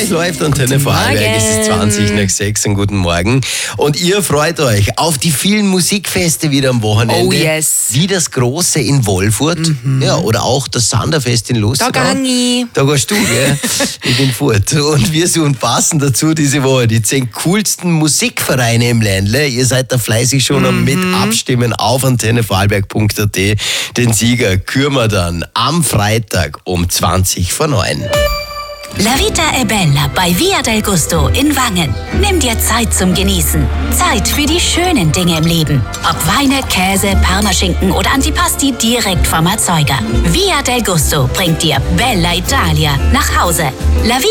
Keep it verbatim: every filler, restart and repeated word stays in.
Gleich läuft Antenne Vorarlberg, es ist zwanzig nach sechs, einen guten Morgen. Und ihr freut euch auf die vielen Musikfeste wieder am Wochenende. Oh yes. Wie das große in Wolfurt, mhm. ja, oder auch das Sanderfest in Lustenau. Da gang ich. Da gehst du, gell? Ich bin fort. Und wir suchen passend dazu diese Woche die zehn coolsten Musikvereine im Ländle. Ihr seid da fleißig schon am Mhm. mit abstimmen auf antenne vorarlberg punkt a t. Den Sieger küren wir dann am Freitag um zwanzig vor neun. La Vita è Bella bei Via del Gusto in Wangen. Nimm dir Zeit zum Genießen. Zeit für die schönen Dinge im Leben. Ob Weine, Käse, Parmaschinken oder Antipasti direkt vom Erzeuger. Via del Gusto bringt dir Bella Italia nach Hause. La